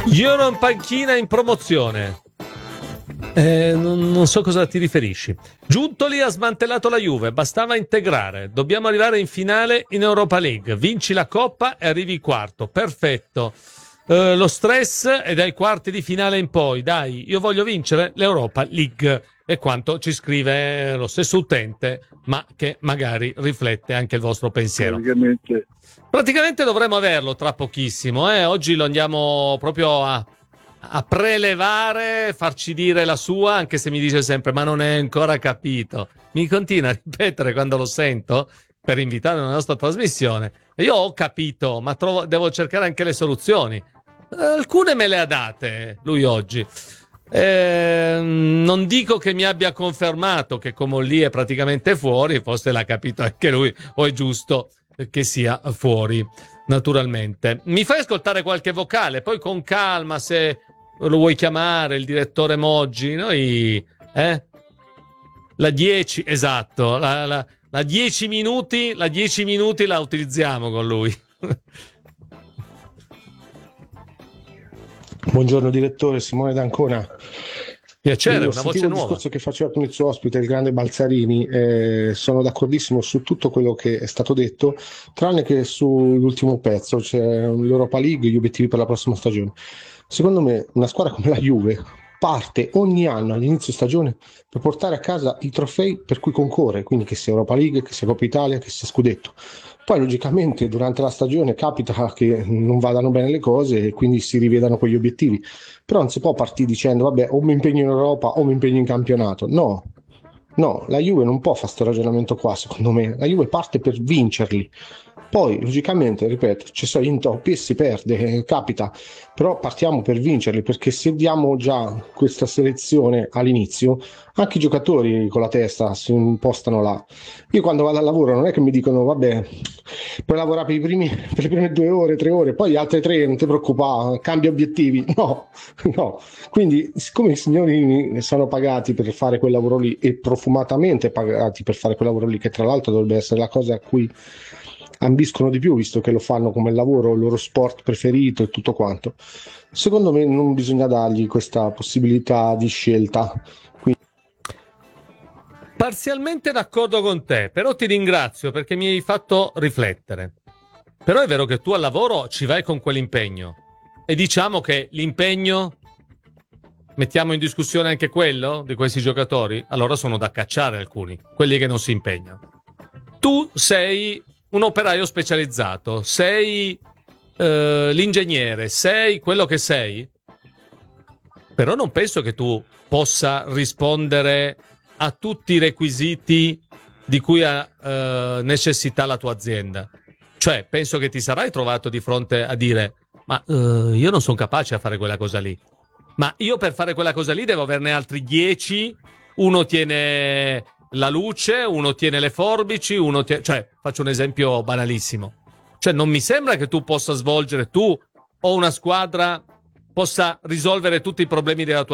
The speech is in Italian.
Io in panchina in promozione. Non so cosa ti riferisci. Giuntoli ha smantellato la Juve, bastava integrare. Dobbiamo arrivare in finale in Europa League. Vinci la Coppa e arrivi quarto. Perfetto. Lo stress è dai quarti di finale in poi. Dai, io voglio vincere l'Europa League. E quanto ci scrive lo stesso utente, ma che magari riflette anche il vostro pensiero. Praticamente dovremo averlo tra pochissimo. Oggi lo andiamo proprio a prelevare, farci dire la sua, anche se mi dice sempre ma non è ancora capito. Mi continua a ripetere quando lo sento per invitare alla nostra trasmissione. E io ho capito, ma devo cercare anche le soluzioni. Alcune me le ha date lui oggi. Non dico che mi abbia confermato che Comolli è praticamente fuori, forse l'ha capito anche lui, o è giusto che sia fuori, naturalmente. Mi fai ascoltare qualche vocale, poi con calma, se lo vuoi chiamare, il direttore Moggi, noi, la 10, esatto, la 10 minuti, la 10 minuti la utilizziamo con lui. Buongiorno direttore, Simone D'Ancona. Piacere, una voce nuova. Il discorso che faceva con il suo ospite, il grande Balzarini, sono d'accordissimo su tutto quello che è stato detto, tranne che sull'ultimo pezzo, cioè l'Europa League e gli obiettivi per la prossima stagione. Secondo me una squadra come la Juve parte ogni anno all'inizio stagione per portare a casa i trofei per cui concorre, quindi che sia Europa League, che sia Coppa Italia, che sia Scudetto. Poi logicamente durante la stagione capita che non vadano bene le cose e quindi si rivedano quegli obiettivi, però non si può partire dicendo vabbè o mi impegno in Europa o mi impegno in campionato. No, la Juve non può fare questo ragionamento qua, secondo me. La Juve parte per vincerli. Poi, logicamente, ripeto, ci sono gli intoppi e si perde, capita, però partiamo per vincerli, perché se diamo già questa selezione all'inizio, anche i giocatori con la testa si impostano là. Io quando vado al lavoro non è che mi dicono, vabbè, puoi lavorare per le prime 2 ore, 3 ore, poi le altre 3 non ti preoccupare, cambia obiettivi. No. Quindi, siccome i signori sono pagati per fare quel lavoro lì e profumatamente pagati per fare quel lavoro lì, che tra l'altro dovrebbe essere la cosa a cui ambiscono di più, visto che lo fanno come lavoro, il loro sport preferito e tutto quanto, secondo me non bisogna dargli questa possibilità di scelta. Parzialmente d'accordo con te, però ti ringrazio perché mi hai fatto riflettere. Però è vero che tu al lavoro ci vai con quell'impegno e diciamo che l'impegno, mettiamo in discussione anche quello di questi giocatori, allora sono da cacciare alcuni, quelli che non si impegnano. Tu sei un operaio specializzato, sei l'ingegnere, sei quello che sei, però non penso che tu possa rispondere a tutti i requisiti di cui ha necessità la tua azienda. Cioè, penso che ti sarai trovato di fronte a dire ma io non sono capace a fare quella cosa lì. Ma io per fare quella cosa lì devo averne altri 10, uno tiene la luce, uno tiene le forbici, uno tiene... Cioè, faccio un esempio banalissimo. Cioè, non mi sembra che tu possa svolgere, tu o una squadra possa risolvere tutti i problemi della tua